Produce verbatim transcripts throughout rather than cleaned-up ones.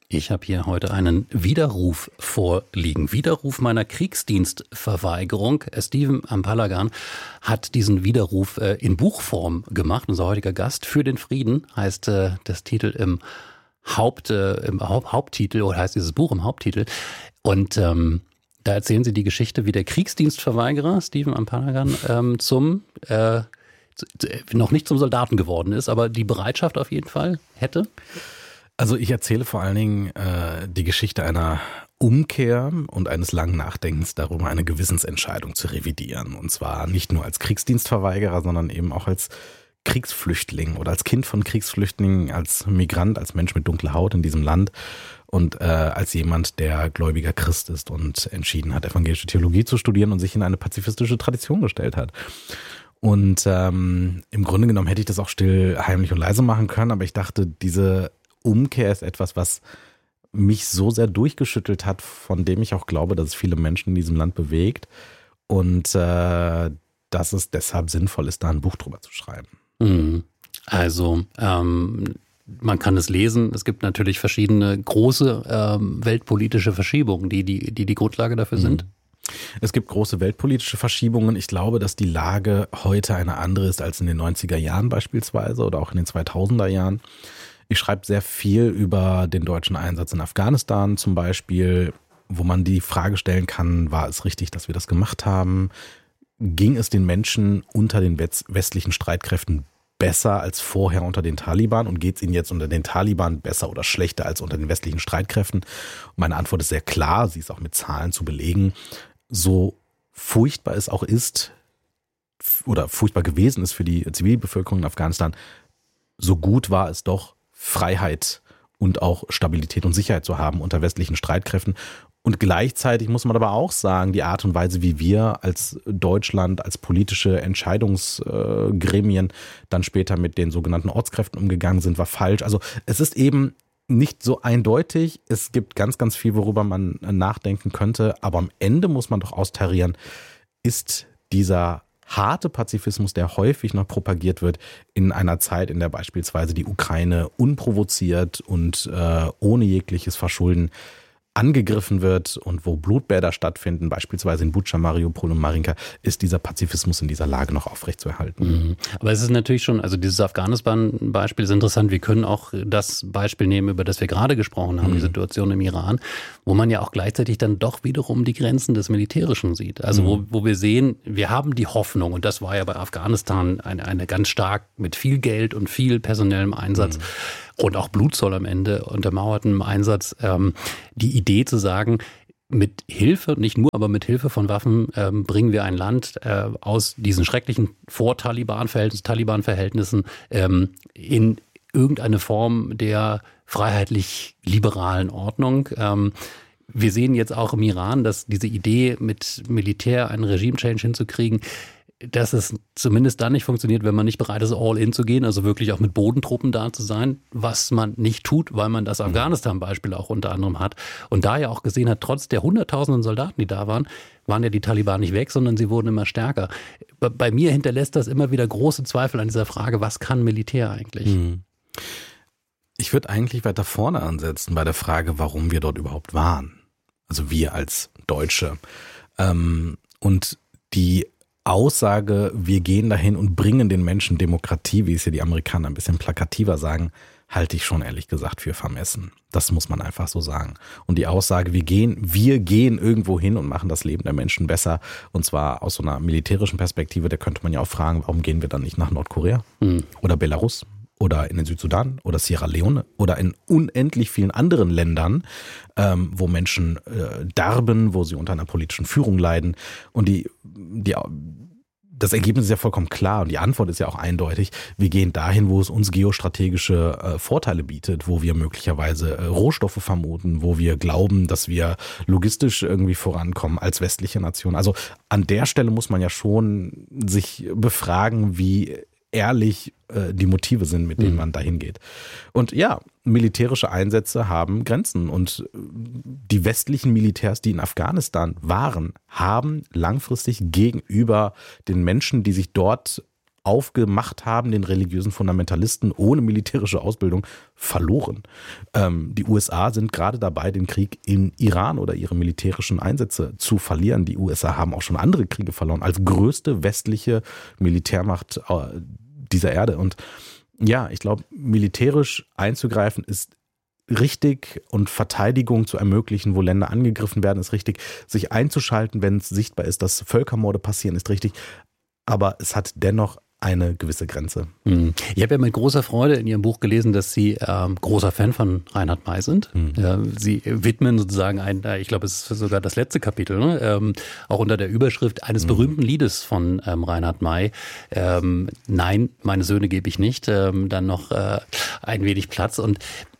Ich habe hier heute einen Widerruf vorliegen. Widerruf meiner Kriegsdienstverweigerung. Stephen Ampalagan hat diesen Widerruf äh, in Buchform gemacht. Unser heutiger Gast für den Frieden heißt äh, das Titel im, Haupt, äh, im Haupt, Haupttitel oder heißt dieses Buch im Haupttitel. Und ähm, da erzählen Sie die Geschichte, wie der Kriegsdienstverweigerer Stephen Ampalagan ähm, zum äh, noch nicht zum Soldaten geworden ist, aber die Bereitschaft auf jeden Fall hätte. Also ich erzähle vor allen Dingen äh, die Geschichte einer Umkehr und eines langen Nachdenkens darüber, eine Gewissensentscheidung zu revidieren. Und zwar nicht nur als Kriegsdienstverweigerer, sondern eben auch als Kriegsflüchtling oder als Kind von Kriegsflüchtlingen, als Migrant, als Mensch mit dunkler Haut in diesem Land und äh, als jemand, der gläubiger Christ ist und entschieden hat, evangelische Theologie zu studieren und sich in eine pazifistische Tradition gestellt hat. Und ähm, im Grunde genommen hätte ich das auch still, heimlich und leise machen können, aber ich dachte, diese Umkehr ist etwas, was mich so sehr durchgeschüttelt hat, von dem ich auch glaube, dass es viele Menschen in diesem Land bewegt und äh, dass es deshalb sinnvoll ist, da ein Buch drüber zu schreiben. Also ähm, man kann es lesen. Es gibt natürlich verschiedene große ähm, weltpolitische Verschiebungen, die die, die die Grundlage dafür sind. Es gibt große weltpolitische Verschiebungen. Ich glaube, dass die Lage heute eine andere ist als in den neunziger Jahren beispielsweise oder auch in den zweitausender Jahren. Ich schreibe sehr viel über den deutschen Einsatz in Afghanistan zum Beispiel, wo man die Frage stellen kann, war es richtig, dass wir das gemacht haben? Ging es den Menschen unter den westlichen Streitkräften besser als vorher unter den Taliban und geht es ihnen jetzt unter den Taliban besser oder schlechter als unter den westlichen Streitkräften? Und meine Antwort ist sehr klar, sie ist auch mit Zahlen zu belegen. So furchtbar es auch ist oder furchtbar gewesen ist für die Zivilbevölkerung in Afghanistan, so gut war es doch, Freiheit und auch Stabilität und Sicherheit zu haben unter westlichen Streitkräften. Und gleichzeitig muss man aber auch sagen, die Art und Weise, wie wir als Deutschland, als politische Entscheidungsgremien dann später mit den sogenannten Ortskräften umgegangen sind, war falsch. Also es ist eben nicht so eindeutig. Es gibt ganz, ganz viel, worüber man nachdenken könnte. Aber am Ende muss man doch austarieren, ist dieser harte Pazifismus, der häufig noch propagiert wird, in einer Zeit, in der beispielsweise die Ukraine unprovoziert und äh, ohne jegliches Verschulden angegriffen wird und wo Blutbäder stattfinden, beispielsweise in Butscha, Mariupol und Marinka, ist dieser Pazifismus in dieser Lage noch aufrechtzuerhalten. Mhm. Aber es ist natürlich schon, also dieses Afghanistan-Beispiel ist interessant. Wir können auch das Beispiel nehmen, über das wir gerade gesprochen haben, mhm. die Situation im Iran, wo man ja auch gleichzeitig dann doch wiederum die Grenzen des Militärischen sieht. Also mhm. wo, wo wir sehen, wir haben die Hoffnung, und das war ja bei Afghanistan eine, eine ganz stark mit viel Geld und viel personellem Einsatz, mhm. und auch Blutzoll am Ende, untermauertem Einsatz, ähm, die Idee zu sagen, mit Hilfe, nicht nur, aber mit Hilfe von Waffen ähm, bringen wir ein Land äh, aus diesen schrecklichen Vor-Taliban-Verhältnissen, Taliban-Verhältnissen ähm, in irgendeine Form der freiheitlich-liberalen Ordnung. Ähm, wir sehen jetzt auch im Iran, dass diese Idee, mit Militär einen Regime-Change hinzukriegen, dass es zumindest dann nicht funktioniert, wenn man nicht bereit ist, all in zu gehen, also wirklich auch mit Bodentruppen da zu sein, was man nicht tut, weil man das Afghanistan-Beispiel auch unter anderem hat und da ja auch gesehen hat, trotz der hunderttausenden Soldaten, die da waren, waren ja die Taliban nicht weg, sondern sie wurden immer stärker. Bei mir hinterlässt das immer wieder große Zweifel an dieser Frage, was kann Militär eigentlich? Ich würde eigentlich weiter vorne ansetzen bei der Frage, warum wir dort überhaupt waren. Also wir als Deutsche. Und die Aussage, wir gehen dahin und bringen den Menschen Demokratie, wie es ja die Amerikaner ein bisschen plakativer sagen, halte ich schon ehrlich gesagt für vermessen. Das muss man einfach so sagen. Und die Aussage, wir gehen, wir gehen irgendwo hin und machen das Leben der Menschen besser, und zwar aus so einer militärischen Perspektive, da könnte man ja auch fragen, warum gehen wir dann nicht nach Nordkorea mhm. oder Belarus oder in den Südsudan oder Sierra Leone oder in unendlich vielen anderen Ländern, ähm, wo Menschen äh, darben, wo sie unter einer politischen Führung leiden. Und die, die, das Ergebnis ist ja vollkommen klar und die Antwort ist ja auch eindeutig. Wir gehen dahin, wo es uns geostrategische äh, Vorteile bietet, wo wir möglicherweise äh, Rohstoffe vermuten, wo wir glauben, dass wir logistisch irgendwie vorankommen als westliche Nation. Also an der Stelle muss man ja schon sich befragen, wie ehrlich äh, die Motive sind, mit denen mhm. man dahin geht. Und ja, militärische Einsätze haben Grenzen und die westlichen Militärs, die in Afghanistan waren, haben langfristig gegenüber den Menschen, die sich dort aufgemacht haben, den religiösen Fundamentalisten ohne militärische Ausbildung, verloren. Ähm, die U S A sind gerade dabei, den Krieg im Iran oder ihre militärischen Einsätze zu verlieren. Die U S A haben auch schon andere Kriege verloren, als größte westliche Militärmacht äh, dieser Erde. Und ja, ich glaube, militärisch einzugreifen ist richtig und Verteidigung zu ermöglichen, wo Länder angegriffen werden, ist richtig. Sich einzuschalten, wenn es sichtbar ist, dass Völkermorde passieren, ist richtig. Aber es hat dennoch eine gewisse Grenze. Ich habe ja mit großer Freude in Ihrem Buch gelesen, dass Sie ähm, großer Fan von Reinhard May sind. Mhm. Ja, Sie widmen sozusagen ein, ich glaube, es ist sogar das letzte Kapitel, ne? ähm, auch unter der Überschrift eines mhm. berühmten Liedes von ähm, Reinhard May. Ähm, Nein, meine Söhne gebe ich nicht. Ähm, dann noch äh, ein wenig Platz. Und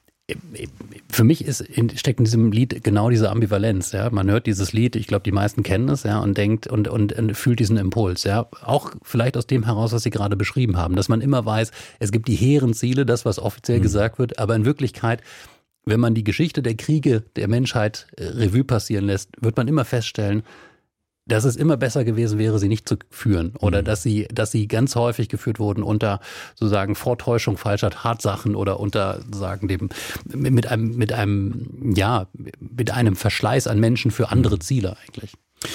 für mich ist, steckt in diesem Lied genau diese Ambivalenz. Ja, man hört dieses Lied, ich glaube, die meisten kennen es, ja, und denkt und, und, und fühlt diesen Impuls. Ja, auch vielleicht aus dem heraus, was Sie gerade beschrieben haben, dass man immer weiß, es gibt die hehren Ziele, das, was offiziell mhm. gesagt wird, aber in Wirklichkeit, wenn man die Geschichte der Kriege der Menschheit Revue passieren lässt, wird man immer feststellen, dass es immer besser gewesen wäre, sie nicht zu führen oder mhm. dass sie, dass sie ganz häufig geführt wurden unter sozusagen Vortäuschung falscher Tatsachen oder unter sozusagen dem mit einem mit einem ja mit einem Verschleiß an Menschen für andere Ziele eigentlich.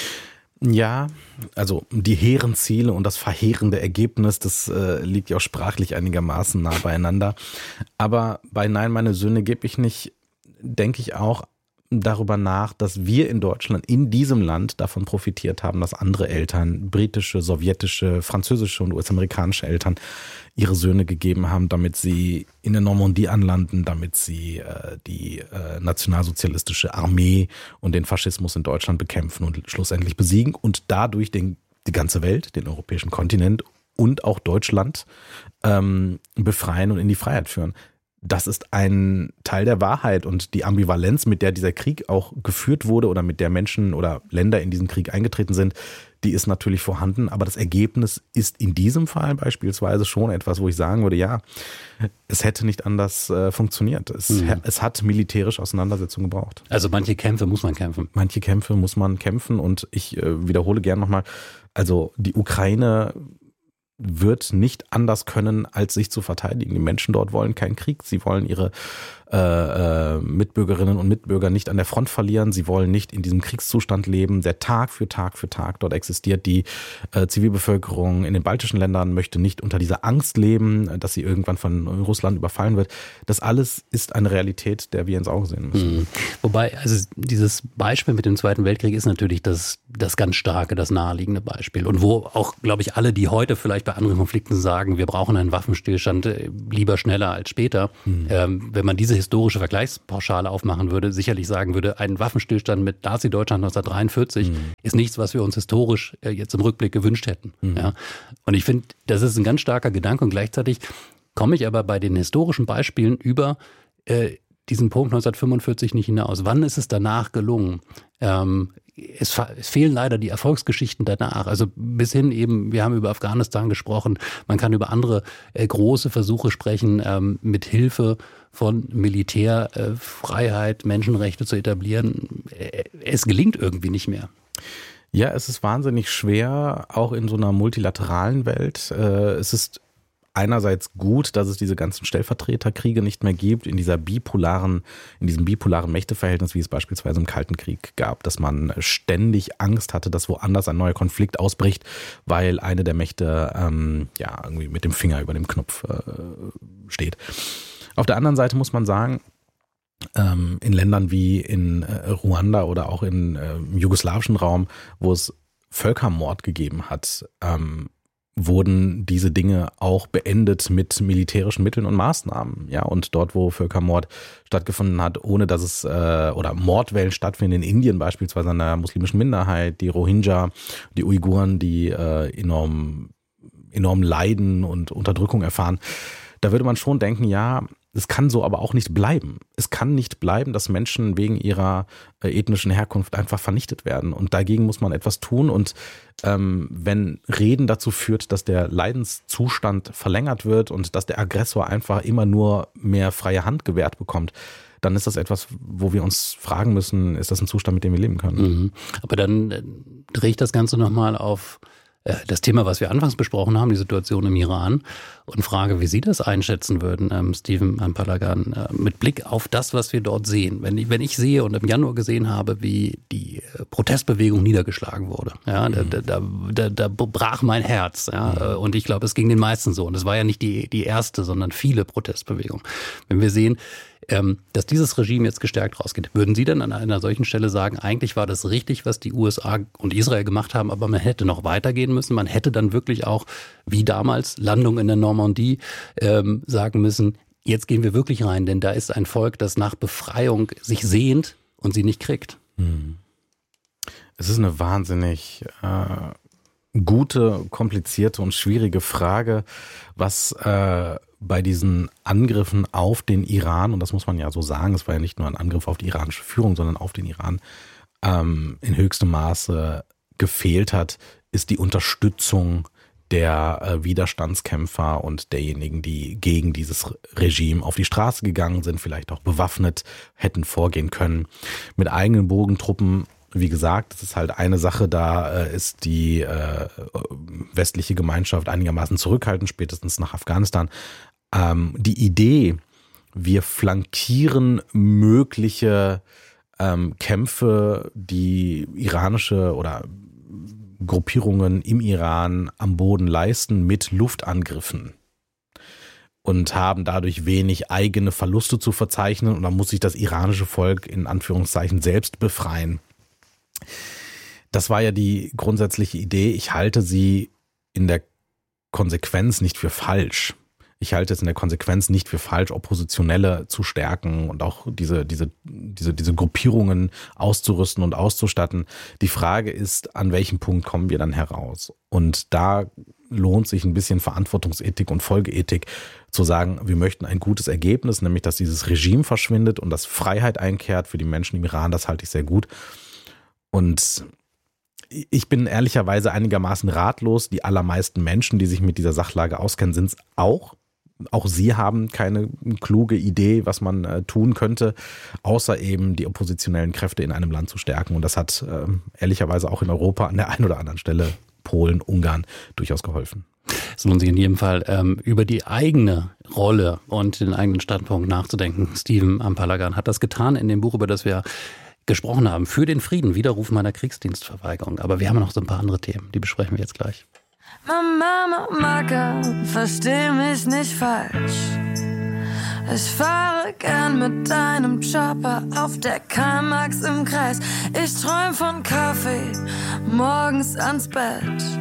Ja, also die hehren Ziele und das verheerende Ergebnis, das äh, liegt ja auch sprachlich einigermaßen nah beieinander. Aber bei Nein, meine Söhne gebe ich nicht, denke ich auch darüber nach, dass wir in Deutschland, in diesem Land davon profitiert haben, dass andere Eltern, britische, sowjetische, französische und U S-amerikanische Eltern ihre Söhne gegeben haben, damit sie in der Normandie anlanden, damit sie äh, die äh, nationalsozialistische Armee und den Faschismus in Deutschland bekämpfen und schlussendlich besiegen und dadurch den, die ganze Welt, den europäischen Kontinent und auch Deutschland ähm, befreien und in die Freiheit führen. Das ist ein Teil der Wahrheit und die Ambivalenz, mit der dieser Krieg auch geführt wurde oder mit der Menschen oder Länder in diesen Krieg eingetreten sind, die ist natürlich vorhanden. Aber das Ergebnis ist in diesem Fall beispielsweise schon etwas, wo ich sagen würde, ja, es hätte nicht anders äh, funktioniert. Es, mhm. es hat militärische Auseinandersetzungen gebraucht. Also manche Kämpfe muss man kämpfen. Manche Kämpfe muss man kämpfen und ich äh, wiederhole gern nochmal, also die Ukraine wird nicht anders können, als sich zu verteidigen. Die Menschen dort wollen keinen Krieg. Sie wollen ihre äh, äh, Mitbürgerinnen und Mitbürger nicht an der Front verlieren. Sie wollen nicht in diesem Kriegszustand leben, der Tag für Tag für Tag dort existiert. Die äh, Zivilbevölkerung in den baltischen Ländern möchte nicht unter dieser Angst leben, dass sie irgendwann von Russland überfallen wird. Das alles ist eine Realität, der wir ins Auge sehen müssen. Mhm. Wobei, also dieses Beispiel mit dem Zweiten Weltkrieg ist natürlich das, das ganz starke, das naheliegende Beispiel. Und wo auch, glaube ich, alle, die heute vielleicht bei anderen Konflikten sagen, wir brauchen einen Waffenstillstand lieber schneller als später, mhm. ähm, wenn man diese historische Vergleichspauschale aufmachen würde, sicherlich sagen würde, ein Waffenstillstand mit Nazi-Deutschland neunzehnhundertdreiundvierzig mhm. ist nichts, was wir uns historisch äh, jetzt im Rückblick gewünscht hätten. Mhm. Ja? Und ich finde, das ist ein ganz starker Gedanke und gleichzeitig komme ich aber bei den historischen Beispielen über äh, diesen Punkt neunzehnhundertfünfundvierzig nicht hinaus. Wann ist es danach gelungen? Ähm, es, es fehlen leider die Erfolgsgeschichten danach. Also bis hin eben, wir haben über Afghanistan gesprochen, man kann über andere äh, große Versuche sprechen, ähm, mit Hilfe von Militär, äh, Freiheit, Menschenrechte zu etablieren. Äh, es gelingt irgendwie nicht mehr. Ja, es ist wahnsinnig schwer, auch in so einer multilateralen Welt. Äh, es ist einerseits gut, dass es diese ganzen Stellvertreterkriege nicht mehr gibt, in dieser bipolaren, in diesem bipolaren Mächteverhältnis, wie es beispielsweise im Kalten Krieg gab, dass man ständig Angst hatte, dass woanders ein neuer Konflikt ausbricht, weil eine der Mächte ähm, ja irgendwie mit dem Finger über dem Knopf äh, steht. Auf der anderen Seite muss man sagen, ähm, in Ländern wie in äh, Ruanda oder auch in, äh, im jugoslawischen Raum, wo es Völkermord gegeben hat, ähm, wurden diese Dinge auch beendet mit militärischen Mitteln und Maßnahmen. Ja, und dort, wo Völkermord stattgefunden hat, ohne dass es äh, oder Mordwellen stattfinden, in Indien beispielsweise an der muslimischen Minderheit, die Rohingya, die Uiguren, die äh, enorm, enorm leiden und Unterdrückung erfahren, da würde man schon denken, ja, es kann so aber auch nicht bleiben. Es kann nicht bleiben, dass Menschen wegen ihrer äh, ethnischen Herkunft einfach vernichtet werden. Und dagegen muss man etwas tun. Und ähm, wenn Reden dazu führt, dass der Leidenszustand verlängert wird und dass der Aggressor einfach immer nur mehr freie Hand gewährt bekommt, dann ist das etwas, wo wir uns fragen müssen, ist das ein Zustand, mit dem wir leben können? Mhm. Aber dann äh, drehe ich das Ganze nochmal auf das Thema, was wir anfangs besprochen haben, die Situation im Iran, und frage, wie Sie das einschätzen würden, ähm, Steven Palagan, äh, mit Blick auf das, was wir dort sehen. Wenn ich, wenn ich sehe und im Januar gesehen habe, wie die Protestbewegung niedergeschlagen wurde, ja, mhm. da, da, da, da brach mein Herz. Ja, mhm. Und ich glaube, es ging den meisten so. Und es war ja nicht die, die erste, sondern viele Protestbewegungen. Wenn wir sehen, dass dieses Regime jetzt gestärkt rausgeht. Würden Sie dann an einer solchen Stelle sagen, eigentlich war das richtig, was die U S A und Israel gemacht haben, aber man hätte noch weitergehen müssen? Man hätte dann wirklich auch, wie damals, Landung in der Normandie, ähm, sagen müssen, jetzt gehen wir wirklich rein, denn da ist ein Volk, das nach Befreiung sich sehnt und sie nicht kriegt. Hm. Es ist eine wahnsinnig äh, gute, komplizierte und schwierige Frage, was äh, bei diesen Angriffen auf den Iran, und das muss man ja so sagen, es war ja nicht nur ein Angriff auf die iranische Führung, sondern auf den Iran, ähm, in höchstem Maße gefehlt hat, ist die Unterstützung der äh, Widerstandskämpfer und derjenigen, die gegen dieses Regime auf die Straße gegangen sind, vielleicht auch bewaffnet hätten vorgehen können, mit eigenen Bodentruppen. Wie gesagt, es ist halt eine Sache, da äh, ist die äh, westliche Gemeinschaft einigermaßen zurückhaltend, spätestens nach Afghanistan. Ähm, die Idee, wir flankieren mögliche ähm, Kämpfe, die iranische oder Gruppierungen im Iran am Boden leisten mit Luftangriffen und haben dadurch wenig eigene Verluste zu verzeichnen, und dann muss sich das iranische Volk in Anführungszeichen selbst befreien. Das war ja die grundsätzliche Idee. Ich halte sie in der Konsequenz nicht für falsch. Ich halte es in der Konsequenz nicht für falsch, Oppositionelle zu stärken und auch diese, diese, diese, diese Gruppierungen auszurüsten und auszustatten. Die Frage ist, an welchem Punkt kommen wir dann heraus? Und da lohnt sich ein bisschen Verantwortungsethik und Folgeethik zu sagen, wir möchten ein gutes Ergebnis, nämlich dass dieses Regime verschwindet und dass Freiheit einkehrt für die Menschen im Iran. Das halte ich sehr gut. Und ich bin ehrlicherweise einigermaßen ratlos. Die allermeisten Menschen, die sich mit dieser Sachlage auskennen, sind es auch. Auch sie haben keine kluge Idee, was man äh, tun könnte, außer eben die oppositionellen Kräfte in einem Land zu stärken. Und das hat äh, ehrlicherweise auch in Europa an der einen oder anderen Stelle, Polen, Ungarn, durchaus geholfen. Es lohnt sich in jedem Fall, ähm, über die eigene Rolle und den eigenen Standpunkt nachzudenken. Steven Palagan hat das getan in dem Buch, über das wir gesprochen haben, für den Frieden, Widerruf meiner Kriegsdienstverweigerung. Aber wir haben noch so ein paar andere Themen, die besprechen wir jetzt gleich. Mama, Mama, versteh mich nicht falsch. Ich fahre gern mit deinem Chopper auf der Karl Marx im Kreis. Ich träum von Kaffee, morgens ans Bett.